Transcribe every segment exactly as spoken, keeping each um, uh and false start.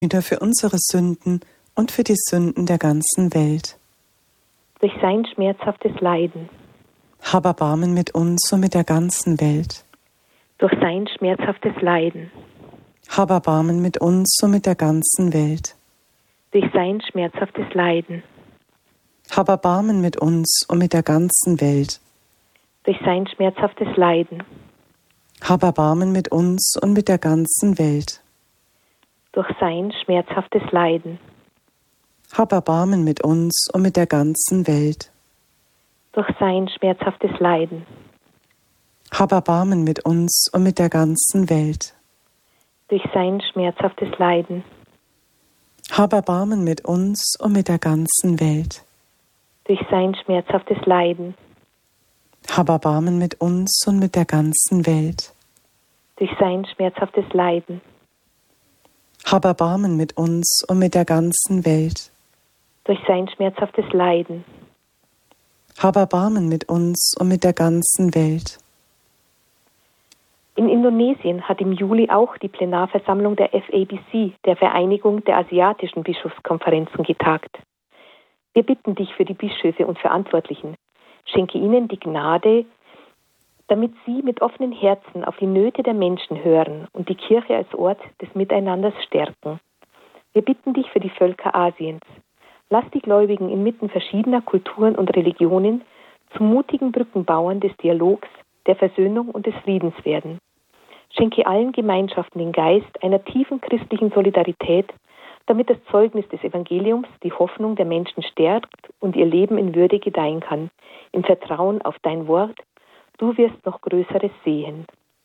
Sühner für unsere Sünden und für die Sünden der ganzen Welt. Durch sein schmerzhaftes Leiden. Hab Erbarmen mit uns und mit der ganzen Welt. Durch sein schmerzhaftes Leiden. Hab Erbarmen mit uns und mit der ganzen Welt. Durch sein schmerzhaftes Leiden. Hab Erbarmen mit uns und mit der ganzen Welt. Durch sein schmerzhaftes Leiden. Hab Erbarmen mit uns und mit der ganzen Welt. Durch sein schmerzhaftes Leiden. Hab Erbarmen mit uns und mit der ganzen Welt. Durch sein schmerzhaftes Leiden. Hab Erbarmen mit uns und mit der ganzen Welt. Durch sein schmerzhaftes Leiden. Hab Erbarmen mit uns und mit der ganzen Welt. Durch sein schmerzhaftes Leiden. Hab Erbarmen mit uns und mit der ganzen Welt. Durch sein schmerzhaftes Leiden. Hab Erbarmen mit uns und mit der ganzen Welt. Durch sein schmerzhaftes Leiden. Hab Erbarmen mit uns und mit der ganzen Welt. In Indonesien hat im Juli auch die Plenarversammlung der F A B C, der Vereinigung der asiatischen Bischofskonferenzen, getagt. Wir bitten dich für die Bischöfe und Verantwortlichen, schenke ihnen die Gnade, damit sie mit offenen Herzen auf die Nöte der Menschen hören und die Kirche als Ort des Miteinanders stärken. Wir bitten dich für die Völker Asiens. Lass die Gläubigen inmitten verschiedener Kulturen und Religionen zu mutigen Brückenbauern des Dialogs, der Versöhnung und des Friedens werden. Schenke allen Gemeinschaften den Geist einer tiefen christlichen Solidarität, damit das Zeugnis des Evangeliums die Hoffnung der Menschen stärkt und ihr Leben in Würde gedeihen kann, im Vertrauen auf dein Wort. Du wirst noch Größeres sehen.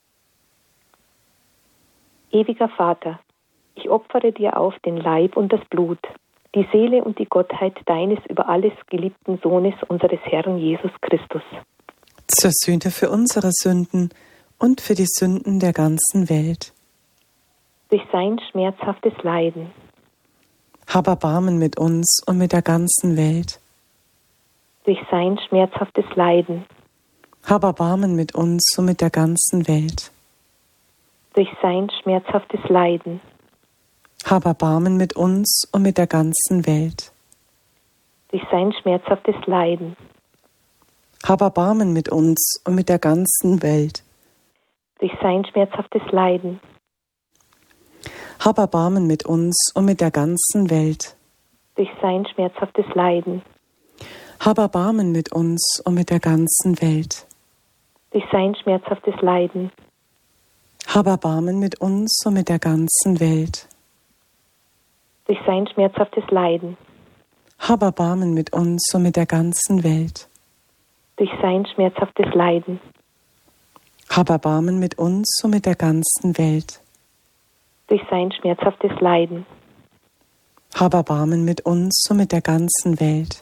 Ewiger Vater, ich opfere dir auf den Leib und das Blut, die Seele und die Gottheit deines über alles geliebten Sohnes, unseres Herrn Jesus Christus. Zur Sühne für unsere Sünden und für die Sünden der ganzen Welt. Durch sein schmerzhaftes Leiden. Hab Erbarmen mit uns und mit der ganzen Welt. Durch sein schmerzhaftes Leiden. Hab Erbarmen mit uns und mit der ganzen Welt. Durch sein schmerzhaftes Leiden. Hab Erbarmen mit uns und mit der ganzen Welt. Durch sein schmerzhaftes Leiden. Hab Erbarmen mit uns und mit der ganzen Welt. Durch sein schmerzhaftes Leiden. Hab Erbarmen mit uns und mit der ganzen Welt. Durch sein schmerzhaftes Leiden. Hab Erbarmen mit uns und mit der ganzen Welt. Durch sein schmerzhaftes Leiden. Hab Erbarmen mit uns und mit der ganzen Welt. Durch sein schmerzhaftes Leiden. Hab Erbarmen mit uns und mit der ganzen Welt. Durch sein schmerzhaftes Leiden. Hab Erbarmen mit uns und mit der ganzen Welt. Durch sein schmerzhaftes Leiden. Hab Erbarmen mit uns und mit der ganzen Welt.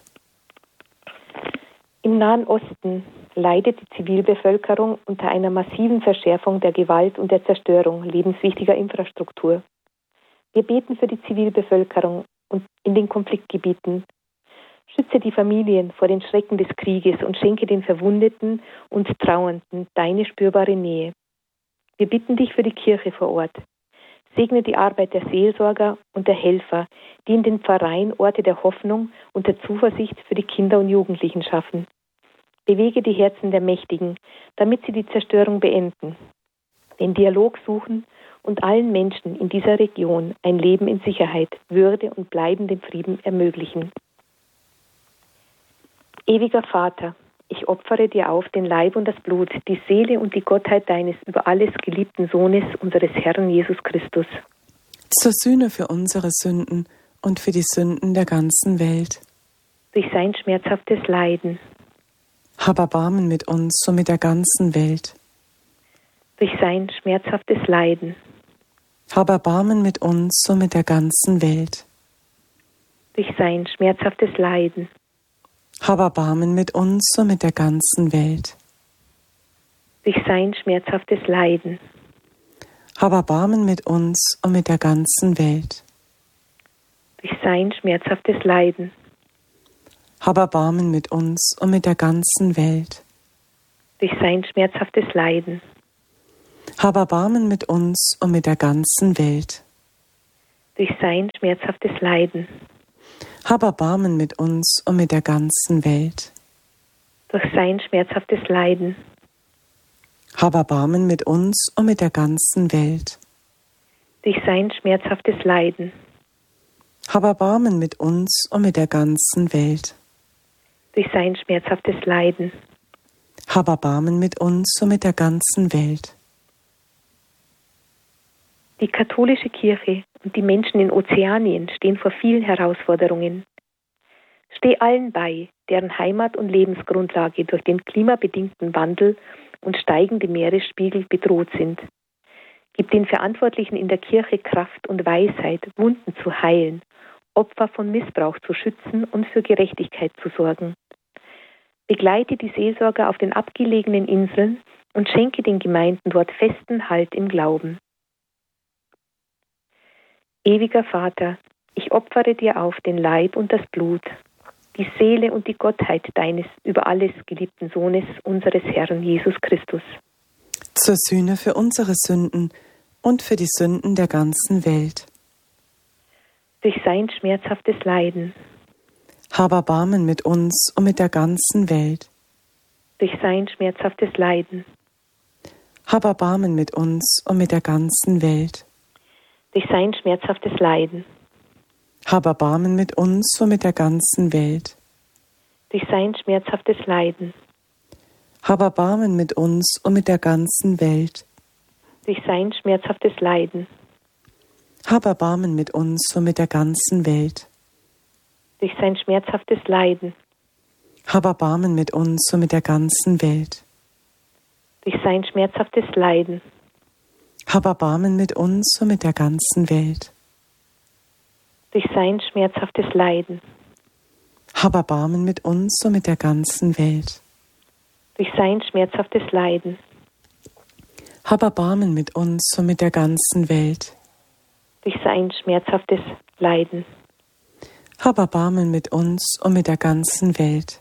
Im Nahen Osten leidet die Zivilbevölkerung unter einer massiven Verschärfung der Gewalt und der Zerstörung lebenswichtiger Infrastruktur. Wir beten für die Zivilbevölkerung und in den Konfliktgebieten. Schütze die Familien vor den Schrecken des Krieges und schenke den Verwundeten und Trauernden deine spürbare Nähe. Wir bitten dich für die Kirche vor Ort. Segne die Arbeit der Seelsorger und der Helfer, die in den Pfarreien Orte der Hoffnung und der Zuversicht für die Kinder und Jugendlichen schaffen. Bewege die Herzen der Mächtigen, damit sie die Zerstörung beenden, den Dialog suchen und allen Menschen in dieser Region ein Leben in Sicherheit, Würde und bleibenden Frieden ermöglichen. Ewiger Vater, ich opfere dir auf den Leib und das Blut, die Seele und die Gottheit deines über alles geliebten Sohnes, unseres Herrn Jesus Christus. Zur Sühne für unsere Sünden und für die Sünden der ganzen Welt. Durch sein schmerzhaftes Leiden. Hab Erbarmen mit uns und mit der ganzen Welt. Durch sein schmerzhaftes Leiden. Hab Erbarmen mit uns und mit der ganzen Welt. Durch sein schmerzhaftes Leiden. Hab Erbarmen mit uns und mit der ganzen Welt. Durch sein schmerzhaftes Leiden. Hab Erbarmen mit uns und mit der ganzen Welt. Durch sein schmerzhaftes Leiden. Hab Erbarmen mit uns und mit der ganzen Welt. Durch sein schmerzhaftes Leiden. Hab Erbarmen mit uns und mit der ganzen Welt. durch sein schmerzhaftes Leiden. Hab Erbarmen mit uns und mit der ganzen Welt. Durch sein schmerzhaftes Leiden. Hab Erbarmen mit uns und mit der ganzen Welt. Durch sein schmerzhaftes Leiden. Hab Erbarmen mit uns und mit der ganzen Welt. Durch sein schmerzhaftes Leiden. Hab Erbarmen mit uns und mit der ganzen Welt. Die katholische Kirche und die Menschen in Ozeanien stehen vor vielen Herausforderungen. Steh allen bei, deren Heimat und Lebensgrundlage durch den klimabedingten Wandel und steigende Meeresspiegel bedroht sind. Gib den Verantwortlichen in der Kirche Kraft und Weisheit, Wunden zu heilen, Opfer von Missbrauch zu schützen und für Gerechtigkeit zu sorgen. Begleite die Seelsorger auf den abgelegenen Inseln und schenke den Gemeinden dort festen Halt im Glauben. Ewiger Vater, ich opfere dir auf den Leib und das Blut, die Seele und die Gottheit deines über alles geliebten Sohnes, unseres Herrn Jesus Christus. Zur Sühne für unsere Sünden und für die Sünden der ganzen Welt. Durch sein schmerzhaftes Leiden. Hab Erbarmen mit uns und mit der ganzen Welt. Durch sein schmerzhaftes Leiden. Hab Erbarmen mit uns und mit der ganzen Welt. Durch sein schmerzhaftes Leiden. Hab Erbarmen mit uns und mit der ganzen Welt. Durch sein schmerzhaftes Leiden. Hab Erbarmen mit uns und mit der ganzen Welt. Durch sein schmerzhaftes Leiden. Hab Erbarmen mit uns und mit der ganzen Welt. Durch sein schmerzhaftes Leiden. Hab Erbarmen mit uns und mit der ganzen Welt. Durch sein schmerzhaftes Leiden. Hab Erbarmen mit uns und mit der ganzen Welt. Durch sein schmerzhaftes Leiden. Hab Erbarmen mit uns und mit der ganzen Welt. Durch sein schmerzhaftes Leiden. Hab Erbarmen mit uns und mit der ganzen Welt. Durch sein schmerzhaftes Leiden. Hab Erbarmen mit uns und mit der ganzen Welt.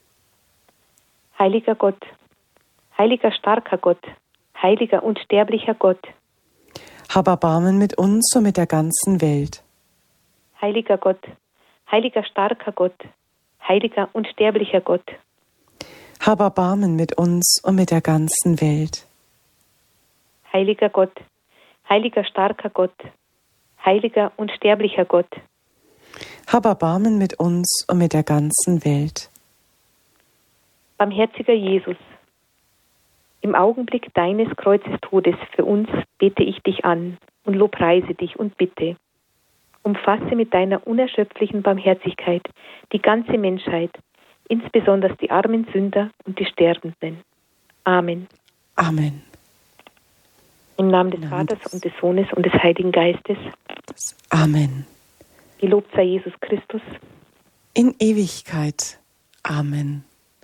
Heiliger Gott, heiliger starker Gott, heiliger unsterblicher Gott. Hab Erbarmen mit uns und mit der ganzen Welt. Heiliger Gott, heiliger starker Gott, heiliger unsterblicher Gott. Hab Erbarmen mit uns und mit der ganzen Welt. Heiliger Gott, heiliger starker Gott, heiliger unsterblicher Gott. Hab Erbarmen mit uns und mit der ganzen Welt. Barmherziger Jesus, im Augenblick deines Kreuzestodes für uns bete ich dich an und lobpreise dich und bitte. Umfasse mit deiner unerschöpflichen Barmherzigkeit die ganze Menschheit, insbesondere die armen Sünder und die Sterbenden. Amen. Amen. Im Namen des Vaters und des Sohnes und des Heiligen Geistes. Amen. Gelobt sei Jesus Christus. In Ewigkeit. Amen.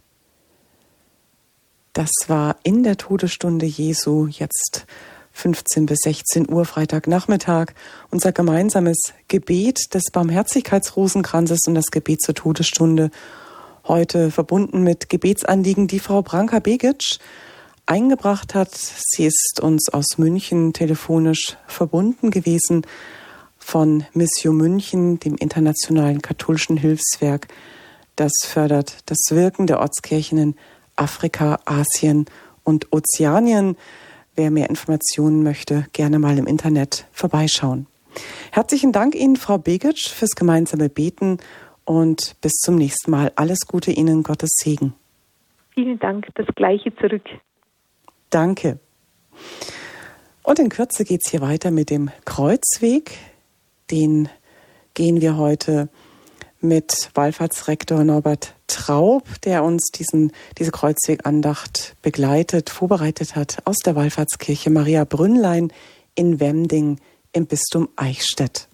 Das war in der Todesstunde Jesu, jetzt fünfzehn bis sechzehn Uhr, Freitagnachmittag, unser gemeinsames Gebet des Barmherzigkeitsrosenkranzes und das Gebet zur Todesstunde. Heute verbunden mit Gebetsanliegen, die Frau Branka-Begic eingebracht hat. Sie ist uns aus München telefonisch verbunden gewesen von Mission München, dem internationalen katholischen Hilfswerk. Das fördert das Wirken der Ortskirchen in Afrika, Asien und Ozeanien. Wer mehr Informationen möchte, gerne mal im Internet vorbeischauen. Herzlichen Dank Ihnen, Frau Begic, fürs gemeinsame Beten und bis zum nächsten Mal. Alles Gute Ihnen, Gottes Segen. Vielen Dank, das Gleiche zurück. Danke. Und in Kürze geht es hier weiter mit dem Kreuzweg. Den gehen wir heute mit Wallfahrtsrektor Norbert Traub, der uns diesen, diese Kreuzwegandacht begleitet, vorbereitet hat aus der Wallfahrtskirche Maria Brünnlein in Wemding im Bistum Eichstätt.